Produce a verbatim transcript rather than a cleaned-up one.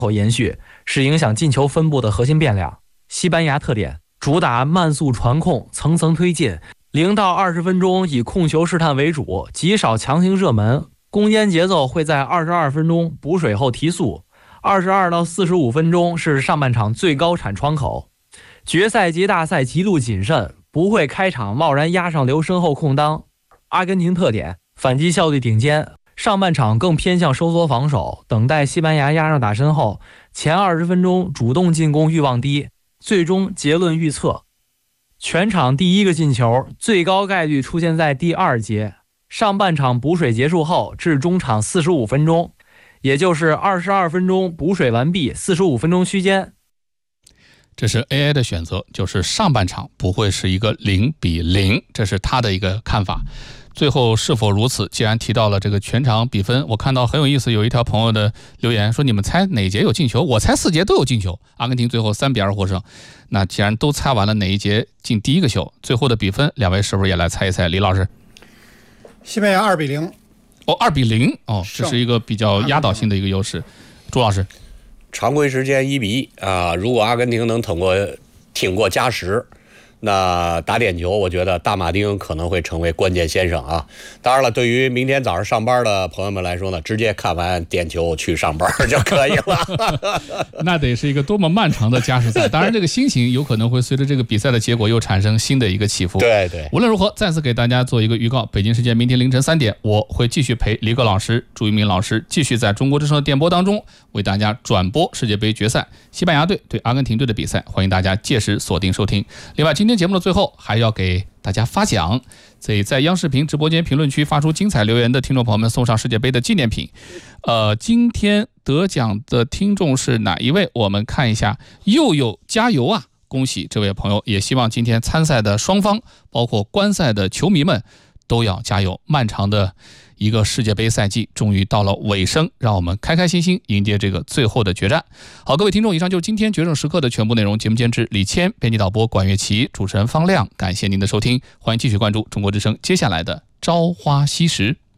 后延续，是影响进球分布的核心变量。西班牙特点主打慢速传控，层层推进，零到二十分钟以控球试探为主，极少强行射门，攻坚节奏会在二十二分钟补水后提速。二十二到四十五分钟是上半场最高产窗口。决赛及大赛极度谨慎，不会开场贸然压上留身后空当。阿根廷特点反击效率顶尖，上半场更偏向收缩防守，等待西班牙压上打身后，前二十分钟主动进攻欲望低。最终结论预测，全场第一个进球最高概率出现在第二节，上半场补水结束后至中场四十五分钟，也就是二十二分钟补水完毕，四十五分钟区间。 这是 A I 的选择，就是上半场不会是一个零比零，这是他的一个看法。最后是否如此？既然提到了这个全场比分，我看到很有意思，有一条朋友的留言说：“你们猜哪节有进球？我猜四节都有进球。”阿根廷最后三比二获胜。那既然都猜完了哪一节进第一个球，最后的比分，两位是不是也来猜一猜？李老师， 西班牙二比零。 哦，二比零哦，这是一个比较压倒性的一个优势。朱老师， 常规时间一比一啊，如果阿根廷能挺过挺过加时。那打点球，我觉得大马丁可能会成为关键先生啊。当然了，对于明天早上上班的朋友们来说呢，直接看完点球去上班就可以了。 那得是一个多么漫长的加时赛！当然，这个心情有可能会随着这个比赛的结果又产生新的一个起伏。 对对。 无论如何，再次给大家做一个预告：北京时间明天凌晨三点，我会继续陪李葛老师、朱一鸣老师继续在中国之声的电波当中为大家转播世界杯决赛西班牙队对阿根廷队的比赛，欢迎大家届时锁定收听。另外，今天节目的最后还要给大家发奖，所以在央视频直播间评论区发出精彩留言的听众朋友们送上世界杯的纪念品。呃，今天得奖的听众是哪一位？我们看一下，佑佑加油啊！恭喜这位朋友，也希望今天参赛的双方，包括观赛的球迷们都要加油。漫长的一个世界杯赛季终于到了尾声，让我们开开心心迎接这个最后的决战。好，各位听众，以上就是今天决胜时刻的全部内容。节目监制李谦，编辑导播管乐琪，主持人方亮，感谢您的收听，欢迎继续关注中国之声接下来的朝花夕拾。